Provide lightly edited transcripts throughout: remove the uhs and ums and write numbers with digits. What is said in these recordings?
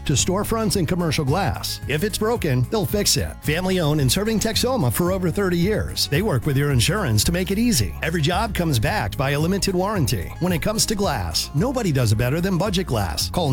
to storefronts and commercial glass. If it's broken, they'll fix it. Family owned and serving Texoma for over 30 years. They work with your insurance to make it easy. Every job comes backed by a limited warranty. When it comes to glass, nobody does it better than Budget Glass. Call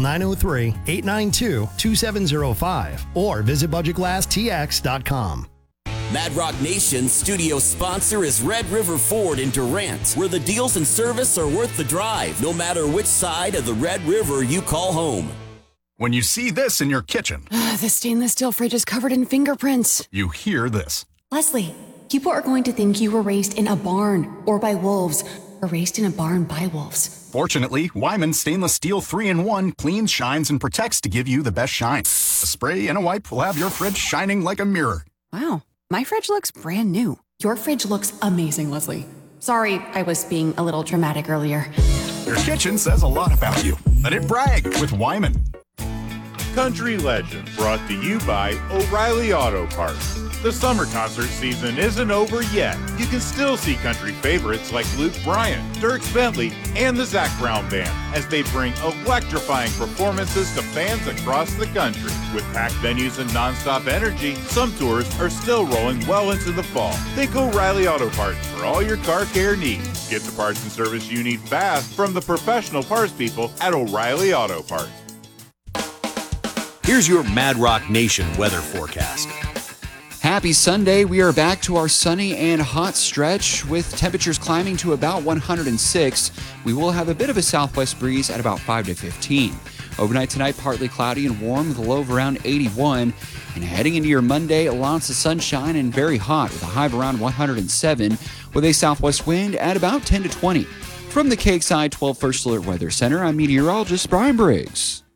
903-892-2705 or visit budgetglasstx.com. Mad Rock Nation's studio sponsor is Red River Ford in Durant, where the deals and service are worth the drive, no matter which side of the Red River you call home. When you see this in your kitchen, The stainless steel fridge is covered in fingerprints. you hear this. Leslie, people are going to think you were raised in a barn or by wolves, or raised in a barn by wolves. Fortunately, Wyman Stainless Steel 3-in-1 cleans, shines, and protects to give you the best shine. A spray and a wipe will have your fridge shining like a mirror. Wow, my fridge looks brand new. Your fridge looks amazing, Leslie. Sorry, I was being a little dramatic earlier. Your kitchen says a lot about you. Let it brag with Wyman. Country Legend, brought to you by O'Reilly Auto Parts. The summer concert season isn't over yet. You can still see country favorites like Luke Bryan, Dierks Bentley, and the Zac Brown Band as they bring electrifying performances to fans across the country. With packed venues and nonstop energy, some tours are still rolling well into the fall. Think O'Reilly Auto Parts for all your car care needs. Get the parts and service you need fast from the professional parts people at O'Reilly Auto Parts. Here's your Mad Rock Nation weather forecast. Happy Sunday. We are back to our sunny and hot stretch with temperatures climbing to about 106. We will have a bit of a southwest breeze at about 5 to 15. Overnight tonight, partly cloudy and warm with a low of around 81. And heading into your Monday, lots of sunshine and very hot with a high of around 107 with a southwest wind at about 10 to 20. From the KXI 12 First Alert Weather Center, I'm meteorologist Brian Briggs.